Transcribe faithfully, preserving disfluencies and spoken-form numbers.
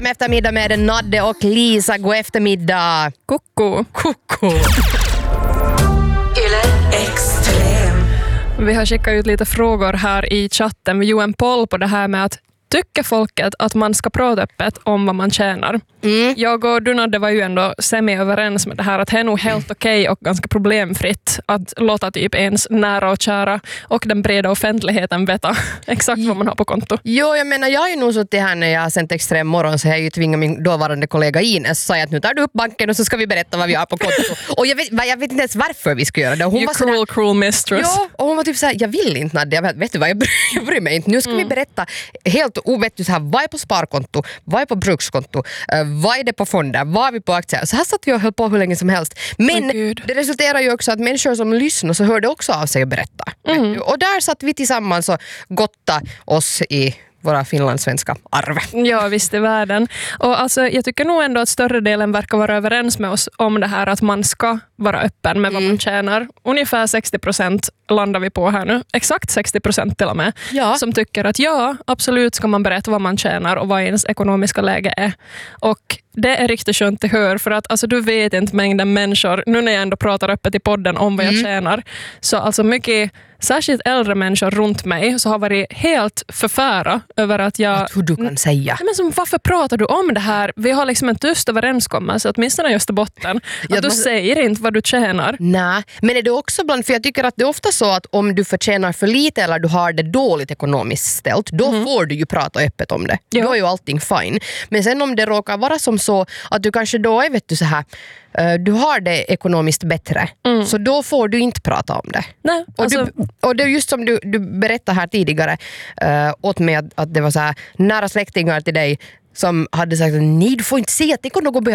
Med eftermiddag med Nadde och Lisa. God eftermiddag. Koko. Koko. Yle Extrem. Vi har skickat ut lite frågor här i chatten. Vi gjorde en poll på det här med att tycker folket att man ska prata öppet om vad man tjänar? Mm. Jag och du, Nadde, var ju ändå semi-överens med det här att det är nog helt okej och ganska problemfritt att låta typ ens nära och kära och den breda offentligheten veta exakt vad man har på konto. Jo, jag menar, jag har ju nog suttit här när jag har sänt Extrem morgon, så jag har ju tvingat min dåvarande kollega Ines säga att nu tar du upp banken och så ska vi berätta vad vi har på konto. Och jag vet, jag vet inte ens varför vi ska göra det. Hon you var cruel, sådär, cruel mistress. Ja, och hon var typ såhär, jag vill inte, Nadde. Jag vet, vet du vad, jag bryr, jag bryr mig inte. Nu ska mm. vi berätta helt ovettigt så här, vad är på sparkonto, vad är på brukskonto, uh, vad är det på fonder, vad är vi på aktier. Så här satt vi och höll på hur länge som helst. Men oh, det resulterar ju också att människor som lyssnar så hörde också av sig och berätta. Mm. Och där satt vi tillsammans och gotta oss i våra finlandssvenska arv. Ja, visst i världen. Och alltså, jag tycker nog ändå att större delen verkar vara överens med oss om det här att man ska vara öppen med vad mm. man tjänar. Ungefär sextio procent landar vi på här nu. Exakt sextio procent till och med. Ja. Som tycker att ja, absolut ska man berätta vad man tjänar och vad ens ekonomiska läge är. Och det är riktigt skönt att höra, för att alltså, du vet inte mängden människor, nu när jag ändå pratar öppet i podden om vad jag mm. tjänar, så alltså mycket, särskilt äldre människor runt mig, så har varit helt förfära över att jag... Att hur du kan säga. Men som, varför pratar du om det här? Vi har liksom en tyst överenskommelse, åtminstone i Österbotten, att ja, du man... säger inte vad du tjänar. Nej, men är det också bland, för jag tycker att det är ofta så att om du förtjänar för lite eller du har det dåligt ekonomiskt ställt, då mm. får du ju prata öppet om det. Ja. Då är ju allting fine. Men sen om det råkar vara som så att du kanske då är, vet du, så här, uh, du har det ekonomiskt bättre, mm. så då får du inte prata om det. Nej, och, alltså... du, och det är just som du, du berättade här tidigare uh, åt mig att, att det var så här nära släktingar till dig som hade sagt att nej, du får inte säga att det kommer något